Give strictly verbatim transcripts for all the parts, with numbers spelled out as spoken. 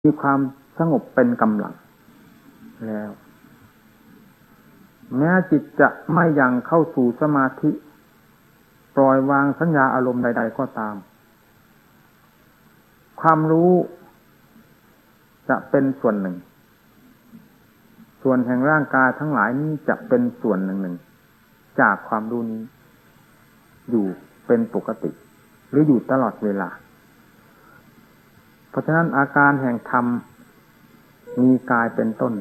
มีความสงบเป็นกำลังแล้วแม้จิตจะไม่ยังเข้าสู่สมาธิปล่อยวางสัญญาอารมณ์ใดๆก็ตามความรู้จะเป็นส่วนหนึ่งส่วนแห่งร่างกายทั้งหลายนี้จะเป็นส่วนหนึ่งหนึ่งจากความรู้นี้อยู่เป็นปกติหรืออยู่ตลอดเวลาเพราะฉะนั้นอาการแห่งธรรมมีกายเป็นต้น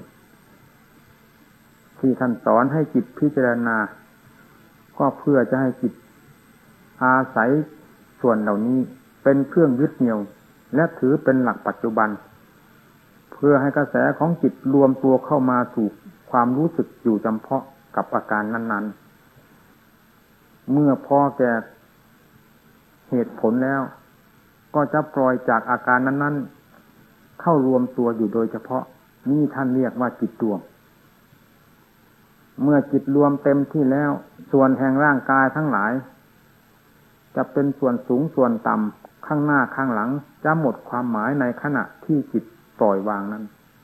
ที่ท่านสอนให้จิตพิจารณาก็เพื่อจะให้จิตอาศัยส่วนเหล่านี้เป็นเครื่องยึดเหนี่ยวและถือเป็นหลักปัจจุบันเพื่อให้กระแสของจิตรวมตัวเข้ามาสู่ความรู้สึกอยู่จำเพาะกับอาการนั้นๆเมื่อพอแก่เหตุผลแล้วก็จะปล่อยจากอาการนั้นๆเข้ารวมตัวอยู่โดยเฉพาะนี่ท่านเรียกว่าจิตรวมเมื่อจิตรวมเต็มที่แล้วส่วนแห่งร่างกายทั้งหลายจะเป็นส่วนสูงส่วนต่ำข้างหน้าข้างหลังจะหมดความหมายในขณะที่จิตปล่อยวางนั้น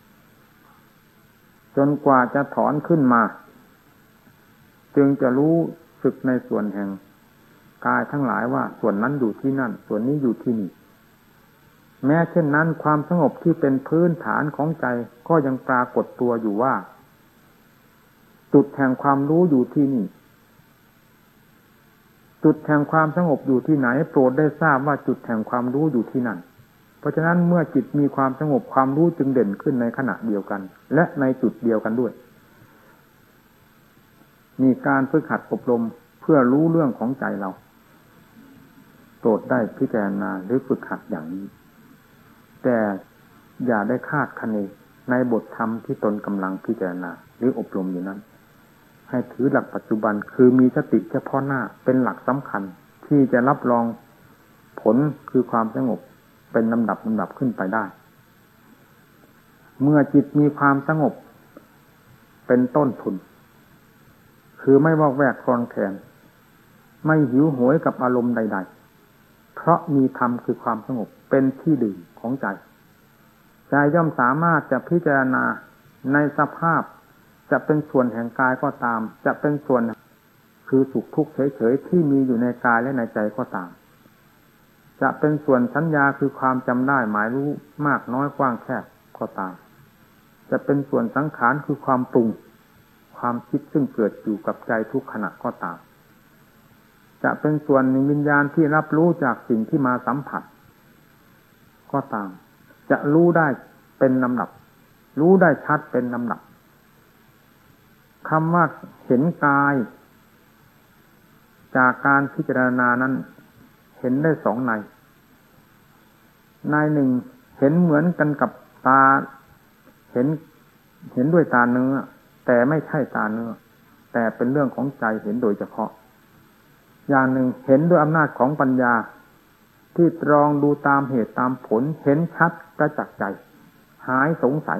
จนกว่าจะถอนขึ้นมาจึงจะรู้สึกในส่วนแห่งกายทั้งหลายว่าส่วนนั้นอยู่ที่นั่นส่วนนี้อยู่ที่นี่แม้เช่นนั้นความสงบที่เป็นพื้นฐานของใจก็ยังปรากฏตัวอยู่ว่าจุดแห่งความรู้อยู่ที่นี่จุดแห่งความสงบอยู่ที่ไหนโปรดได้ทราบว่าจุดแห่งความรู้อยู่ที่นั่นเพราะฉะนั้นเมื่อจิตมีความสงบความรู้จึงเด่นขึ้นในขณะเดียวกันและในจุดเดียวกันด้วยมีการฝึกหัดอบรมเพื่อรู้เรื่องของใจเราโปรดได้พิจารณาหรือฝึกหัดอย่างนี้แต่อย่าได้คาดคะเนในบทธรรมที่ตนกำลังพิจารณาหรืออบรมอยู่นั้นให้ถือหลักปัจจุบันคือมีสติเฉพาะหน้าเป็นหลักสำคัญที่จะรับรองผลคือความสงบเป็นลำดับลำดับขึ้นไปได้เมื่อจิตมีความสงบเป็นต้นทุนคือไม่วอกแวกคลอนแคลนไม่หิวโหยกับอารมณ์ใดๆเพราะมีธรรมคือความสงบเป็นที่ดื่มของใจใจย่อมสามารถจะพิจารณาในสภาพจะเป็นส่วนแห่งกายก็ตามจะเป็นส่วนคือสุขทุกข์เฉยๆที่มีอยู่ในกายและในใจก็ตามจะเป็นส่วนสัญญาคือความจำได้หมายรู้มากน้อยกว้างแคบก็ตามจะเป็นส่วนสังขารคือความปรุงความคิดซึ่งเกิดอยู่กับใจทุกขณะก็ตามจะเป็นส่วนวิญญาณที่รับรู้จากสิ่งที่มาสัมผัสก็ตามจะรู้ได้เป็นลำดับรู้ได้ชัดเป็นลำดับคำว่าเห็นกายจากการพิจารณานั้นเห็นได้สองในในหนึ่งเห็นเหมือนกันกับตาเห็นเห็นด้วยตาเนื้อแต่ไม่ใช่ตาเนื้อแต่เป็นเรื่องของใจเห็นโดยเฉพาะอย่างหนึ่งเห็นด้วยอำนาจของปัญญาที่ตรองดูตามเหตุตามผลเห็นชัดกระจักใจหายสงสัย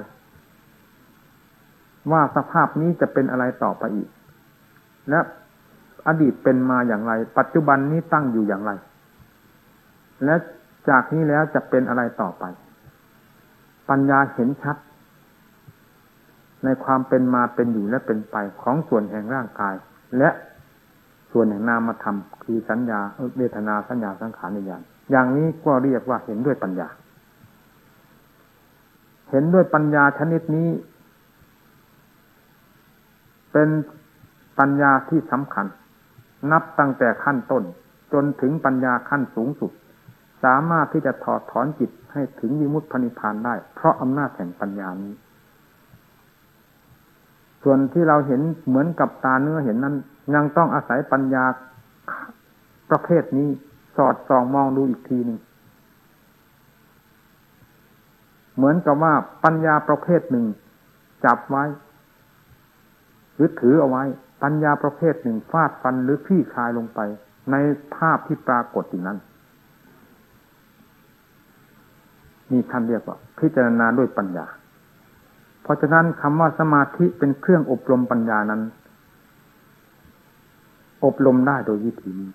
ว่าสภาพนี้จะเป็นอะไรต่อไปอีกและอดีตเป็นมาอย่างไรปัจจุบันนี้ตั้งอยู่อย่างไรและจากนี้แล้วจะเป็นอะไรต่อไปปัญญาเห็นชัดในความเป็นมาเป็นอยู่และเป็นไปของส่วนแห่งร่างกายและส่วนแห่งนามธรรมคือสัญญาเวทนาสัญญาสังขารวิญญาณอย่างนี้ก็เรียกว่าเห็นด้วยปัญญาเห็นด้วยปัญญาชนิดนี้เป็นปัญญาที่สำคัญนับตั้งแต่ขั้นต้นจนถึงปัญญาขั้นสูงสุดสามารถที่จะถอดถอนจิตให้ถึงวิมุตติพระนิพพานได้เพราะอำนาจแห่งปัญญานี้ส่วนที่เราเห็นเหมือนกับตาเนื้อเห็นนั้นยังต้องอาศัยปัญญาประเภทนี้สอดส่องมองดูอีกทีหนึ่งเหมือนกับว่าปัญญาประเภทหนึ่งจับไว้หรือถือเอาไว้ปัญญาประเภทหนึ่งฟาดฟันหรือคลี่คลายลงไปในภาพที่ปรากฏอยู่นั้นนี่ท่านเรียกว่าพิจารณาด้วยปัญญาเพราะฉะนั้นคำว่าสมาธิเป็นเครื่องอบรมปัญญานั้นอบรมได้โดยวิธีนี้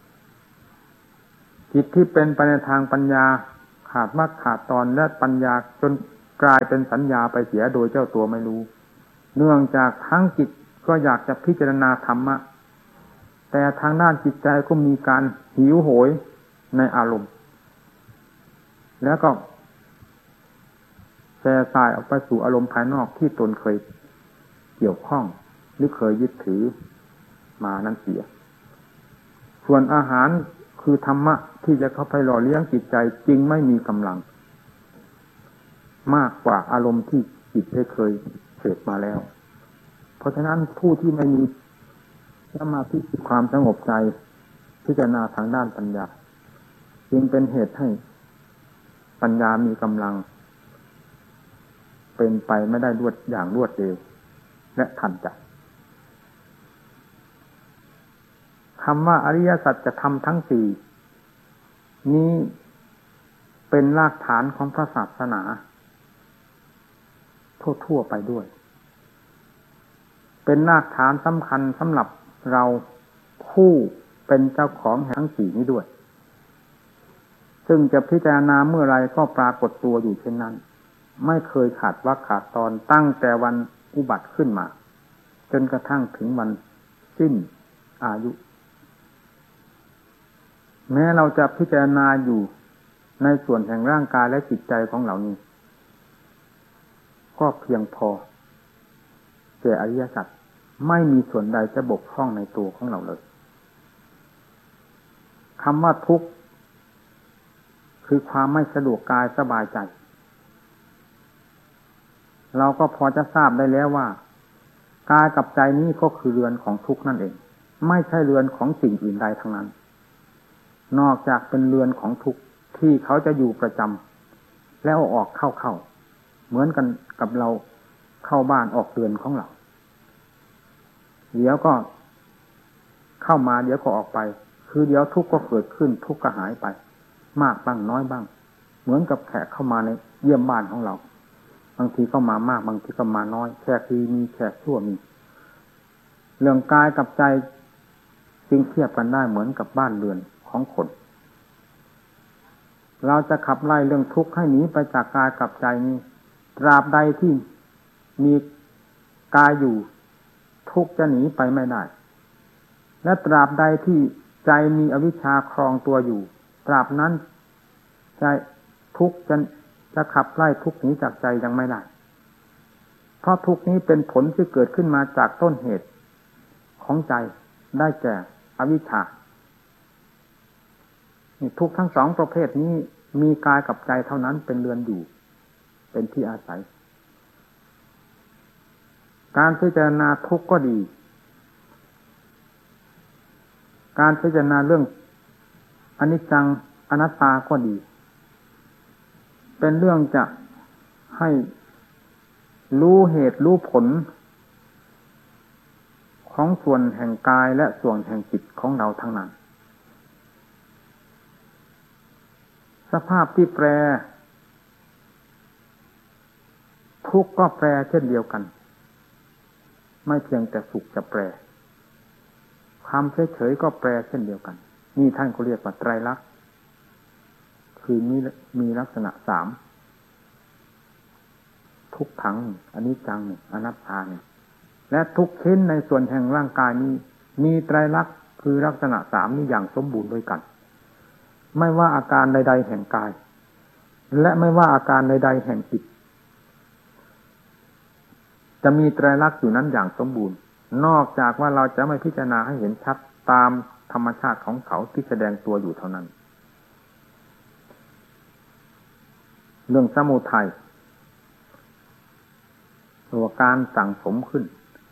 จิตที่เป็นไปในทางปัญญาขาดมรรคขาดตอนและปัญญาจนกลายเป็นสัญญาไปเสียโดยเจ้าตัวไม่รู้เนื่องจากทั้งจิตก็อยากจะพิจารณาธรรมะแต่ทางด้านจิตใจก็มีการหิวโหยในอารมณ์แล้วก็แช่สายออกไปสู่อารมณ์ภายนอกที่ตนเคยเกี่ยวข้องหรือเคยยึดถือมานั้นเสียส่วนอาหารคือธรรมะที่จะเข้าไปหล่อเลี้ยงจิตใจจริงไม่มีกำลังมากกว่าอารมณ์ที่จิตได้เคยเสพมาแล้วเพราะฉะนั้นผู้ที่ไม่มีสมาธิความสงบใจพิจารณาทางด้านปัญญาจึงเป็นเหตุให้ปัญญามีกำลังเป็นไปไม่ได้รวดอย่างรวดเร็วและทันใจคำว่าอริยสัจธรรมทั้งสี่นี้เป็นรากฐานของพระศาสนาทั่วๆไปด้วยเป็นรากฐานสำคัญสำหรับเราผู้เป็นเจ้าของแห่งทั้งสี่นี้ด้วยซึ่งจะพิจารณาเมื่อไรก็ปรากฏตัวอยู่เช่นนั้นไม่เคยขาดวรรคขาดตอนตั้งแต่วันอุบัติขึ้นมาจนกระทั่งถึงวันสิ้นอายุแม้เราจะพิจารณาอยู่ในส่วนแห่งร่างกายและจิตใจของเรานี้ก็เพียงพอแก่อริยสัจไม่มีส่วนใดจะบกพร่องในตัวของเราเลยคำว่าทุกข์คือความไม่สะดวกกายสบายใจเราก็พอจะทราบได้แล้วว่ากายกับใจนี้ก็คือเรือนของทุกข์นั่นเองไม่ใช่เรือนของสิ่งอื่นใดทั้งนั้นนอกจากเป็นเรือนของทุกข์ที่เขาจะอยู่ประจำแล้วออกเข้าเข้าเหมือนกันกับเราเข้าบ้านออกเรือนของเราเดี๋ยวก็เข้ามาเดี๋ยวก็ออกไปคือเดี๋ยวทุกข์ก็เกิดขึ้นทุกข์ก็หายไปมากบ้างน้อยบ้างเหมือนกับแขกเข้ามาในเยี่ยมบ้านของเราบางทีเข้ามามากบางทีเข้ามาน้อยแขกดีมีแขกชั่วมีเรื่องกายกับใจจึงเทียบกันได้เหมือนกับบ้านเรือนของคนเราจะขับไล่เรื่องทุกข์ให้หนีไปจากกายกับใจนี้ตราบใดที่มีกายอยู่ทุกข์จะหนีไปไม่ได้และตราบใดที่ใจมีอวิชชาครองตัวอยู่ตราบนั้นใจทุกข์จะจะขับไล่ทุกข์หนีจากใจยังไม่ได้เพราะทุกข์นี้เป็นผลที่เกิดขึ้นมาจากต้นเหตุของใจได้แก่อวิชชาทุกข์ทั้งสองประเภทนี้มีกายกับใจเท่านั้นเป็นเรือนอยู่เป็นที่อาศัยการพิจารณาทุกข์ก็ดีการพิจารณาเรื่องอนิจจังอนัตตาก็ดีเป็นเรื่องจะให้รู้เหตุรู้ผลของส่วนแห่งกายและส่วนแห่งจิตของเราทั้งนั้นสภาพที่แปรทุกข์ก็แปรเช่นเดียวกันไม่เพียงแต่สุขจะแปรความเฉยๆก็แปรเช่นเดียวกันนี่ท่านก็เรียกว่าไตรลักษณ์คือมีมีลักษณะสามทุกขังอนิจจังอนัตตาและทุกชิ้นในส่วนแห่งร่างกายนี้มีไตรลักษณ์คือลักษณะสามนี้อย่างสมบูรณ์ด้วยกันไม่ว่าอาการใดๆแห่งกายและไม่ว่าอาการใดๆแห่งจิตจะมีไตรลักษณ์อยู่นั้นอย่างสมบูรณ์นอกจากว่าเราจะไม่พิจารณาให้เห็นชัดตามธรรมชาติของเขาที่แสดงตัวอยู่เท่านั้นเรื่องสมุทัยตัวการสั่งสมขึ้น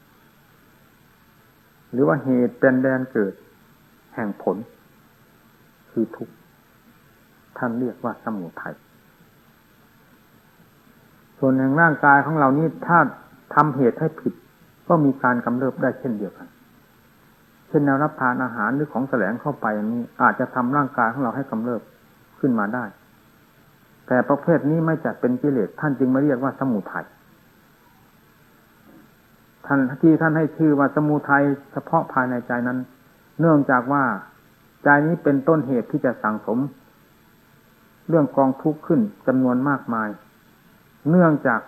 หรือว่าเหตุเป็นแดนเกิดแห่งผลคือทุกข์ท่านเรียกว่าสมุทัยส่วนแห่งร่างกายของเรานี้ถ้าทำเหตุให้ผิดก็มีการกำเริบได้เช่นเดียวกันเช่นแนวรับทานอาหารหรือของแสลงเข้าไปนี้อาจจะทำร่างกายของเราให้กำเริบขึ้นมาได้แต่ประเภทนี้ไม่จัดเป็นกิเลสท่านจึงมาเรียกว่าสมุทัยท่านที่ท่านให้ชื่อว่าสมุทัยเฉพาะภายในใจนั้นเนื่องจากว่าใจนี้เป็นต้นเหตุที่จะสั่งสมเรื่องกองทุกข์ขึ้นจำนวนมากมายเนื่องจาก